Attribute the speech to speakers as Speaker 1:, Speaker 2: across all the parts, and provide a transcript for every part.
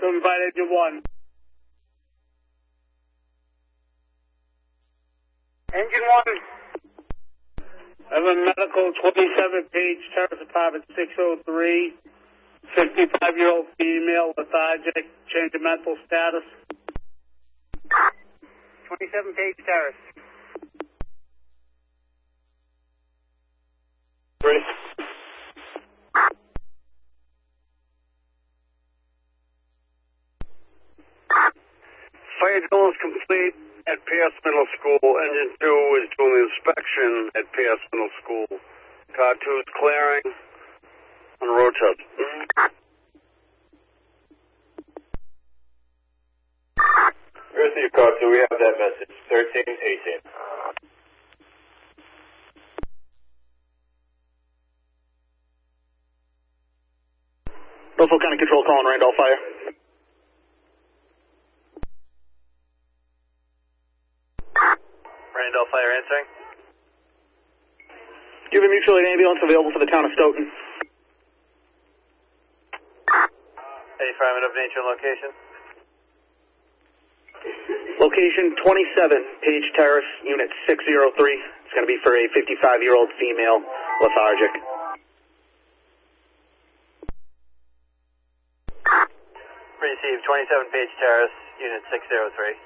Speaker 1: to invite Engine 1. Engine 1. I have a medical 27-page terrace apartment 603. 55-year-old female, lethargic, change of mental status. 27-page terrace.
Speaker 2: Ready?
Speaker 3: Fire drill is complete at Pierce Middle School. Engine 2 is doing the inspection at Pierce Middle School. Car 2 is clearing on the road test.
Speaker 2: Receive car 2, we have that message. 1318.
Speaker 4: Norfolk County Control calling Randolph Fire.
Speaker 2: Randolph Fire answering.
Speaker 4: Do you have a mutual aid ambulance available for the town of Stoughton?
Speaker 2: Any affirmative nature and location?
Speaker 4: Location 27, Page Terrace, Unit 603. It's going to be for a 55-year-old female, lethargic.
Speaker 2: Receive 27 Page Terrace, Unit 603.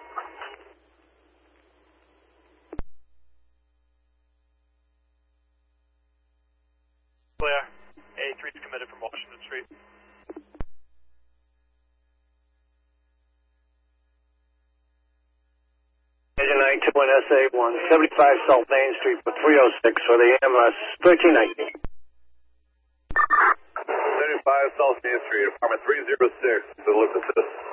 Speaker 5: Clear. A3 is committed from Washington Street.
Speaker 3: Engine 91 SA1, 75 South Main Street for 306 for the AMS 1319.
Speaker 2: 35 South Main Street, apartment 306. So look at this.